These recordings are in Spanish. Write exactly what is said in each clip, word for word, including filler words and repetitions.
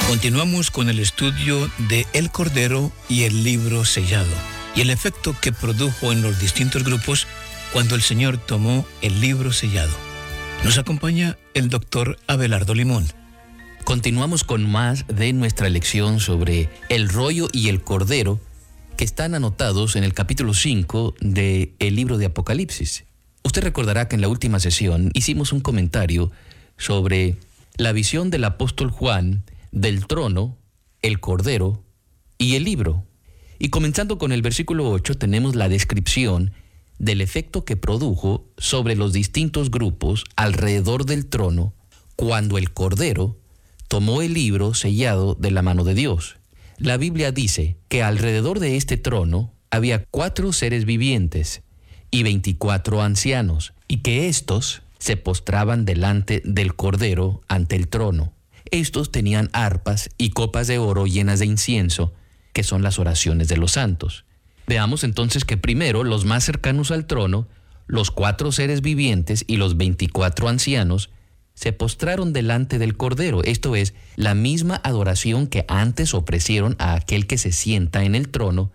Continuamos con el estudio de El Cordero y el libro sellado y el efecto que produjo en los distintos grupos cuando el Señor tomó el libro sellado. Nos acompaña el doctor Abelardo Limón. Continuamos con más de nuestra lección sobre el rollo y el cordero que están anotados en el capítulo cinco del libro de Apocalipsis. Usted recordará que en la última sesión hicimos un comentario sobre la visión del apóstol Juan del trono, el cordero y el libro. Y comenzando con el versículo ocho tenemos la descripción del efecto que produjo sobre los distintos grupos alrededor del trono cuando el cordero tomó el libro sellado de la mano de Dios. La Biblia dice que alrededor de este trono había cuatro seres vivientes y veinticuatro ancianos, y que éstos se postraban delante del cordero ante el trono. Estos tenían arpas y copas de oro llenas de incienso, que son las oraciones de los santos. Veamos entonces que primero los más cercanos al trono, los cuatro seres vivientes y los veinticuatro ancianos, se postraron delante del Cordero. Esto es, la misma adoración que antes ofrecieron a aquel que se sienta en el trono,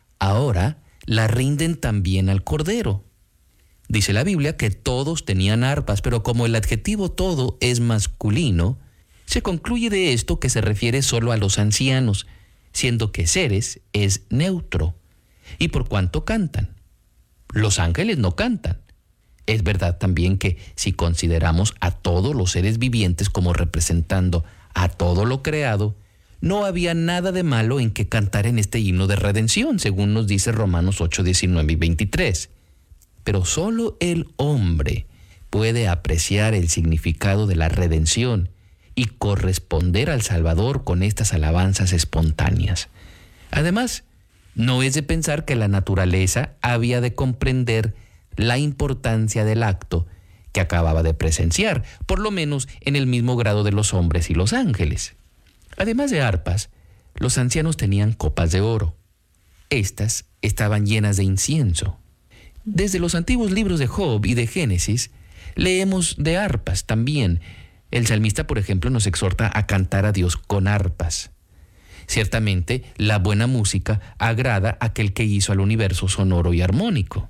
ahora la rinden también al Cordero. Dice la Biblia que todos tenían arpas, pero como el adjetivo todo es masculino, se concluye de esto que se refiere solo a los ancianos, siendo que seres es neutro. ¿Y por cuánto cantan? Los ángeles no cantan. Es verdad también que si consideramos a todos los seres vivientes como representando a todo lo creado, no había nada de malo en que cantar en este himno de redención, según nos dice Romanos ocho, diecinueve y veintitrés. Pero solo el hombre puede apreciar el significado de la redención y corresponder al Salvador con estas alabanzas espontáneas. Además, no es de pensar que la naturaleza había de comprender la importancia del acto que acababa de presenciar, por lo menos en el mismo grado de los hombres y los ángeles. Además de arpas, los ancianos tenían copas de oro. Estas estaban llenas de incienso. Desde los antiguos libros de Job y de Génesis, leemos de arpas también. El salmista, por ejemplo, nos exhorta a cantar a Dios con arpas. Ciertamente, la buena música agrada a aquel que hizo al universo sonoro y armónico.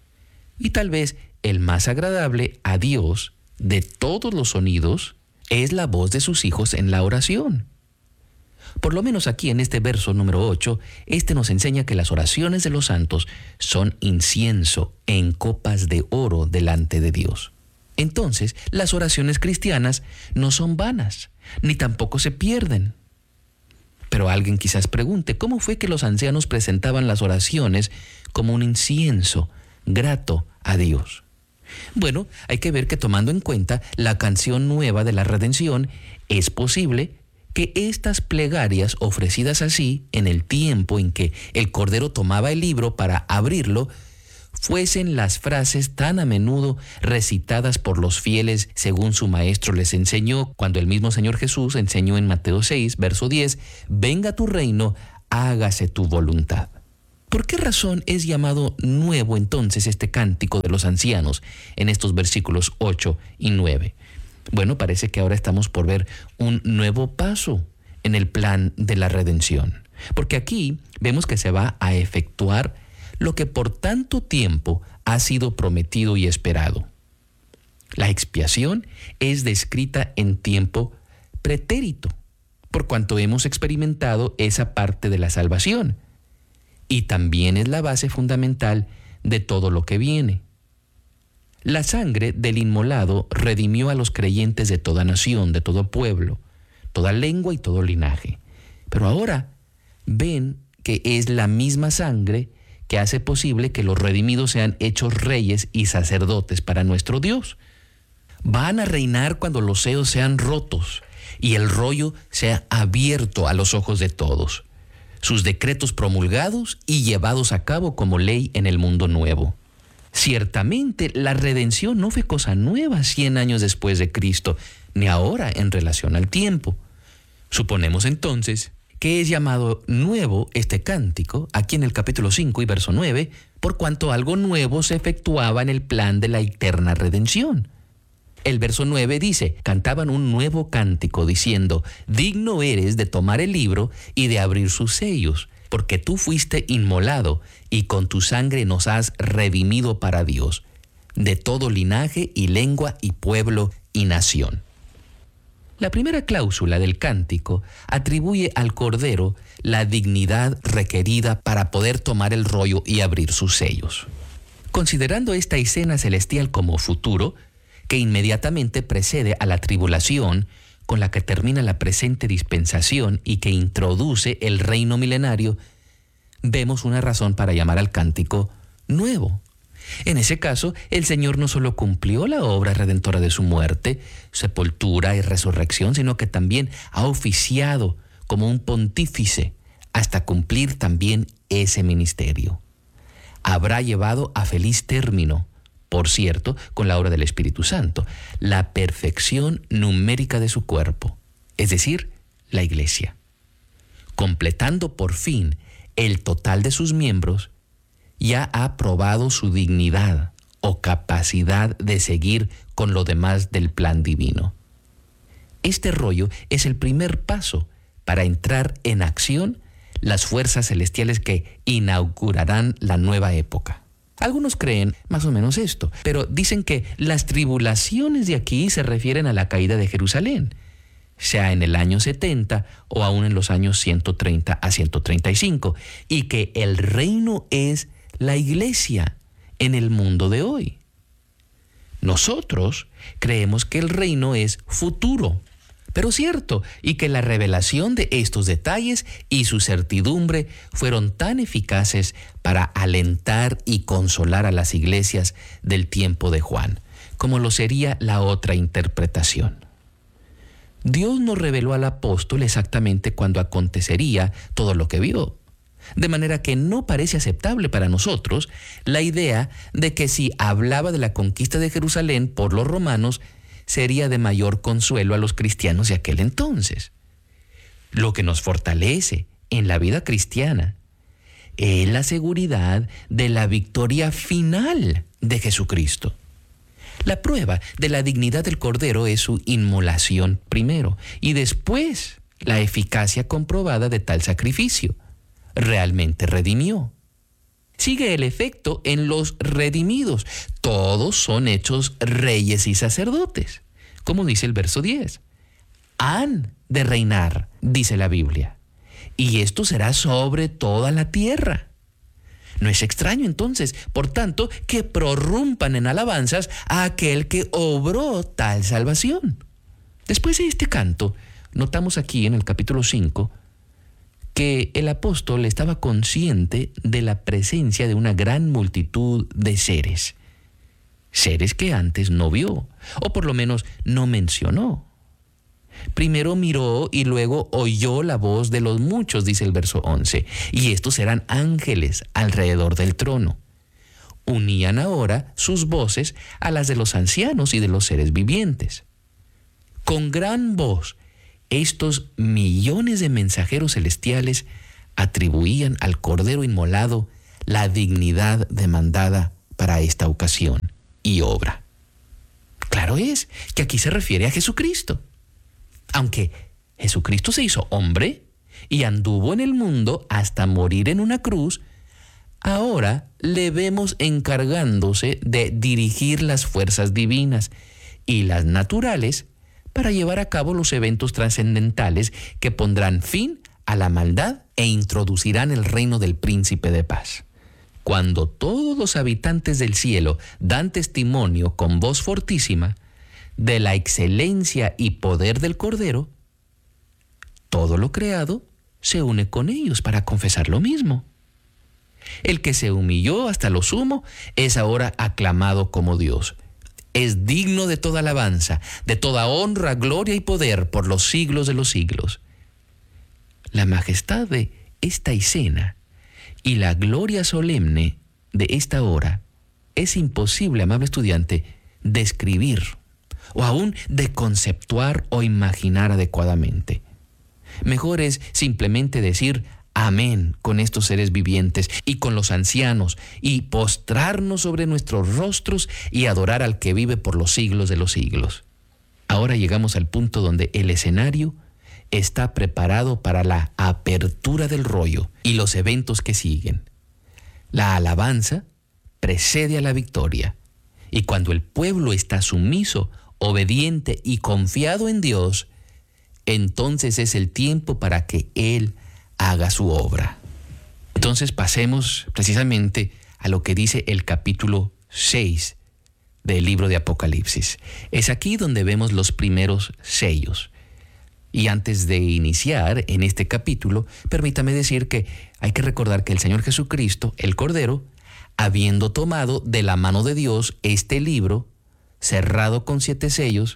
Y tal vez el más agradable a Dios de todos los sonidos es la voz de sus hijos en la oración. Por lo menos aquí en este verso número ocho, este nos enseña que las oraciones de los santos son incienso en copas de oro delante de Dios. Entonces, las oraciones cristianas no son vanas, ni tampoco se pierden. Pero alguien quizás pregunte, ¿cómo fue que los ancianos presentaban las oraciones como un incienso grato a Dios? Bueno, hay que ver que tomando en cuenta la canción nueva de la redención, es posible que estas plegarias ofrecidas así, en el tiempo en que el Cordero tomaba el libro para abrirlo, fuesen las frases tan a menudo recitadas por los fieles según su maestro les enseñó, cuando el mismo Señor Jesús enseñó en Mateo seis, verso diez, «Venga tu reino, hágase tu voluntad». ¿Por qué razón es llamado nuevo entonces este cántico de los ancianos en estos versículos ocho y nueve? Bueno, parece que ahora estamos por ver un nuevo paso en el plan de la redención, porque aquí vemos que se va a efectuar lo que por tanto tiempo ha sido prometido y esperado. La expiación es descrita en tiempo pretérito, por cuanto hemos experimentado esa parte de la salvación, y también es la base fundamental de todo lo que viene. La sangre del inmolado redimió a los creyentes de toda nación, de todo pueblo, toda lengua y todo linaje. Pero ahora ven que es la misma sangre que hace posible que los redimidos sean hechos reyes y sacerdotes para nuestro Dios. Van a reinar cuando los sellos sean rotos y el rollo sea abierto a los ojos de todos, sus decretos promulgados y llevados a cabo como ley en el mundo nuevo. Ciertamente, la redención no fue cosa nueva cien años después de Cristo, ni ahora en relación al tiempo. Suponemos entonces que es llamado nuevo este cántico, aquí en el capítulo cinco y verso nueve, por cuanto algo nuevo se efectuaba en el plan de la eterna redención. El verso nueve dice, cantaban un nuevo cántico diciendo, digno eres de tomar el libro y de abrir sus sellos, porque tú fuiste inmolado y con tu sangre nos has redimido para Dios, de todo linaje y lengua y pueblo y nación. La primera cláusula del cántico atribuye al Cordero la dignidad requerida para poder tomar el rollo y abrir sus sellos. Considerando esta escena celestial como futuro, que inmediatamente precede a la tribulación con la que termina la presente dispensación y que introduce el reino milenario, vemos una razón para llamar al cántico nuevo. En ese caso, el Señor no solo cumplió la obra redentora de su muerte, sepultura y resurrección, sino que también ha oficiado como un pontífice hasta cumplir también ese ministerio. Habrá llevado a feliz término, por cierto, con la obra del Espíritu Santo, la perfección numérica de su cuerpo, es decir, la Iglesia. Completando por fin el total de sus miembros, ya ha probado su dignidad o capacidad de seguir con lo demás del plan divino. Este rollo es el primer paso para entrar en acción las fuerzas celestiales que inaugurarán la nueva época. Algunos creen más o menos esto, pero dicen que las tribulaciones de aquí se refieren a la caída de Jerusalén, sea en el año setenta o aún en los años ciento treinta a ciento treinta y cinco, y que el reino es la Iglesia en el mundo de hoy. Nosotros creemos que el reino es futuro, pero cierto, y que la revelación de estos detalles y su certidumbre fueron tan eficaces para alentar y consolar a las iglesias del tiempo de Juan, como lo sería la otra interpretación. Dios nos reveló al apóstol exactamente cuando acontecería todo lo que vio, de manera que no parece aceptable para nosotros la idea de que si hablaba de la conquista de Jerusalén por los romanos, sería de mayor consuelo a los cristianos de aquel entonces. Lo que nos fortalece en la vida cristiana es la seguridad de la victoria final de Jesucristo. La prueba de la dignidad del Cordero es su inmolación primero y después la eficacia comprobada de tal sacrificio. Realmente redimió. Sigue el efecto en los redimidos. Todos son hechos reyes y sacerdotes, como dice el verso diez. Han de reinar, dice la Biblia, y esto será sobre toda la tierra. No es extraño entonces, por tanto, que prorrumpan en alabanzas a aquel que obró tal salvación. Después de este canto, notamos aquí en el capítulo cinco, que el apóstol estaba consciente de la presencia de una gran multitud de seres. Seres que antes no vio, o por lo menos no mencionó. Primero miró y luego oyó la voz de los muchos, dice el verso once, y estos eran ángeles alrededor del trono. Unían ahora sus voces a las de los ancianos y de los seres vivientes. Con gran voz, estos millones de mensajeros celestiales atribuían al Cordero inmolado la dignidad demandada para esta ocasión y obra. Claro es que aquí se refiere a Jesucristo. Aunque Jesucristo se hizo hombre y anduvo en el mundo hasta morir en una cruz, ahora le vemos encargándose de dirigir las fuerzas divinas y las naturales para llevar a cabo los eventos trascendentales que pondrán fin a la maldad e introducirán el reino del príncipe de paz. Cuando todos los habitantes del cielo dan testimonio con voz fortísima de la excelencia y poder del Cordero, todo lo creado se une con ellos para confesar lo mismo. El que se humilló hasta lo sumo es ahora aclamado como Dios. Es digno de toda alabanza, de toda honra, gloria y poder por los siglos de los siglos. La majestad de esta escena y la gloria solemne de esta hora es imposible, amable estudiante, describir o aún de conceptuar o imaginar adecuadamente. Mejor es simplemente decir amén con estos seres vivientes y con los ancianos, y postrarnos sobre nuestros rostros y adorar al que vive por los siglos de los siglos. Ahora llegamos al punto donde el escenario está preparado para la apertura del rollo y los eventos que siguen. La alabanza precede a la victoria, y cuando el pueblo está sumiso, obediente y confiado en Dios, entonces es el tiempo para que Él haga su obra. Entonces pasemos precisamente a lo que dice el capítulo seis del libro de Apocalipsis. Es aquí donde vemos los primeros sellos. Y antes de iniciar en este capítulo, permítame decir que hay que recordar que el Señor Jesucristo, el Cordero, habiendo tomado de la mano de Dios este libro, cerrado con siete sellos,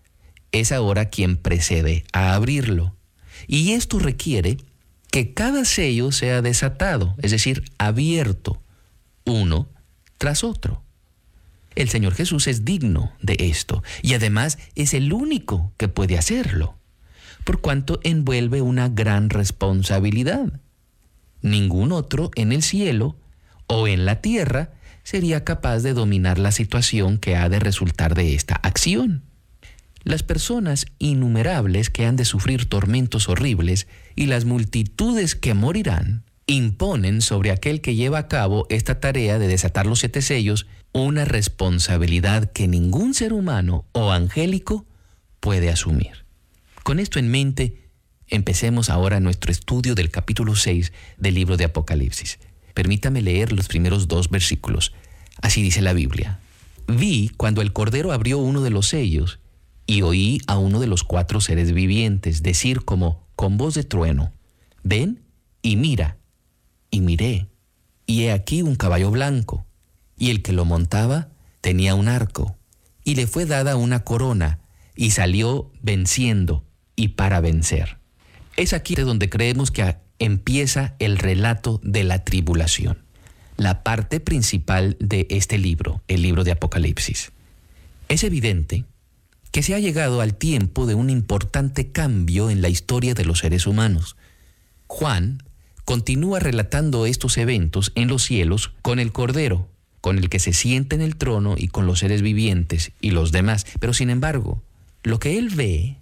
es ahora quien precede a abrirlo. Y esto requiere que cada sello sea desatado, es decir, abierto, uno tras otro. El Señor Jesús es digno de esto, y además es el único que puede hacerlo, por cuanto envuelve una gran responsabilidad. Ningún otro en el cielo o en la tierra sería capaz de dominar la situación que ha de resultar de esta acción. Las personas innumerables que han de sufrir tormentos horribles y las multitudes que morirán imponen sobre aquel que lleva a cabo esta tarea de desatar los siete sellos una responsabilidad que ningún ser humano o angélico puede asumir. Con esto en mente, empecemos ahora nuestro estudio del capítulo seis del libro de Apocalipsis. Permítame leer los primeros dos versículos. Así dice la Biblia. Vi cuando el Cordero abrió uno de los sellos y oí a uno de los cuatro seres vivientes decir como con voz de trueno: ven y mira. Y miré, y he aquí un caballo blanco, y el que lo montaba tenía un arco, y le fue dada una corona, y salió venciendo y para vencer. Es aquí donde creemos que empieza el relato de la tribulación, la parte principal de este libro, el libro de Apocalipsis. Es evidente que se ha llegado al tiempo de un importante cambio en la historia de los seres humanos. Juan continúa relatando estos eventos en los cielos con el Cordero, con el que se sienta en el trono y con los seres vivientes y los demás. Pero sin embargo, lo que él ve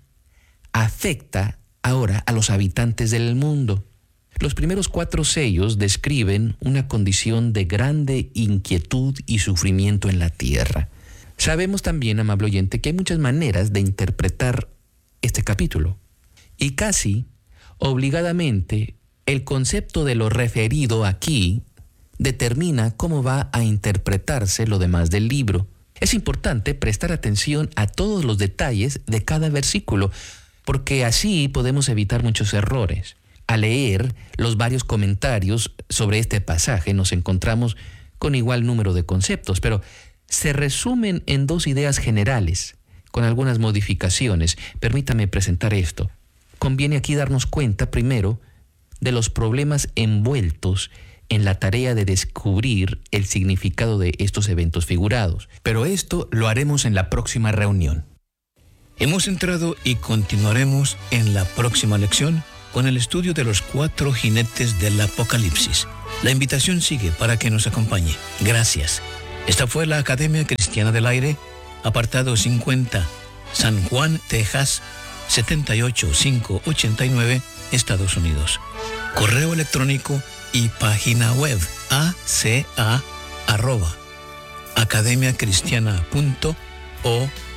afecta ahora a los habitantes del mundo. Los primeros cuatro sellos describen una condición de grande inquietud y sufrimiento en la tierra. Sabemos también, amable oyente, que hay muchas maneras de interpretar este capítulo. Y casi obligadamente, el concepto de lo referido aquí determina cómo va a interpretarse lo demás del libro. Es importante prestar atención a todos los detalles de cada versículo, porque así podemos evitar muchos errores. Al leer los varios comentarios sobre este pasaje nos encontramos con igual número de conceptos, pero se resumen en dos ideas generales, con algunas modificaciones. Permítame presentar esto. Conviene aquí darnos cuenta primero de los problemas envueltos en la tarea de descubrir el significado de estos eventos figurados. Pero esto lo haremos en la próxima reunión. Hemos entrado y continuaremos en la próxima lección con el estudio de los cuatro jinetes del Apocalipsis. La invitación sigue para que nos acompañe. Gracias. Esta fue la Academia Cristiana del Aire, apartado cincuenta, San Juan, Texas, setenta y ocho mil quinientos ochenta y nueve, Estados Unidos. Correo electrónico y página web aca arroba academiacristiana punto org.